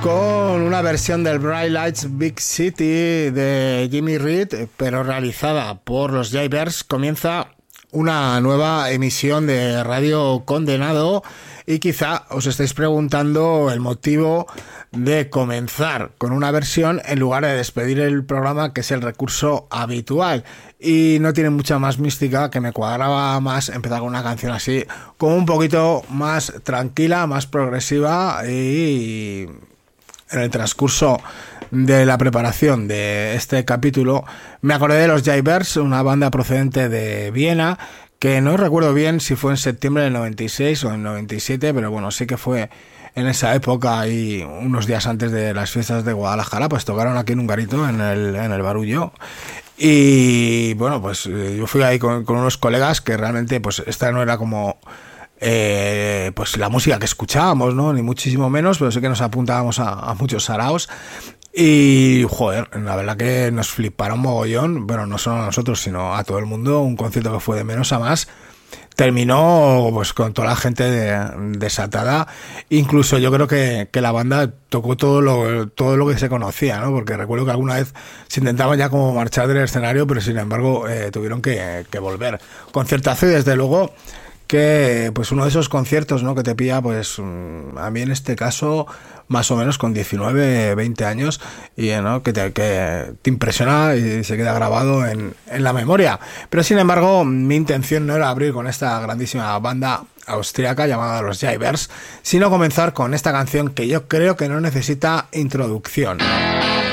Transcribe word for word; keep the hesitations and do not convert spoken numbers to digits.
con una versión del Bright Lights Big City de Jimmy Reed, pero realizada por los Jaybirds. Comienza una nueva emisión de Radio Condenado y quizá os estáis preguntando el motivo de comenzar con una versión en lugar de despedir el programa, que es el recurso habitual, y no tiene mucha más mística, que me cuadraba más empezar con una canción así, como un poquito más tranquila, más progresiva. Y en el transcurso de la preparación de este capítulo me acordé de los Jaybirds, una banda procedente de Viena, que no recuerdo bien si fue en septiembre del noventa y seis o en noventa y siete, pero bueno, sí que fue en esa época y unos días antes de las fiestas de Guadalajara, pues tocaron aquí en un garito en el, en el Barullo. Y bueno, pues yo fui ahí con, con unos colegas que realmente pues esta no era como eh, pues la música que escuchábamos, ¿no? Ni muchísimo menos, pero sí que nos apuntábamos a, a muchos saraos. Y joder, la verdad que nos fliparon mogollón, pero no solo a nosotros, sino a todo el mundo. Un concierto que fue de menos a más. Terminó pues con toda la gente de, desatada. Incluso yo creo que, que la banda tocó todo lo, todo lo que se conocía, ¿no? Porque recuerdo que alguna vez se intentaban ya como marchar del escenario, pero sin embargo eh, tuvieron que, que volver. Conciertazo, y desde luego que pues uno de esos conciertos, ¿no?, que te pilla, pues a mí en este caso más o menos con diecinueve, veinte años, y ¿no?, que te, que te impresiona y se queda grabado en, en la memoria. Pero sin embargo mi intención no era abrir con esta grandísima banda austríaca llamada los Jaybirds, sino comenzar con esta canción que yo creo que no necesita introducción.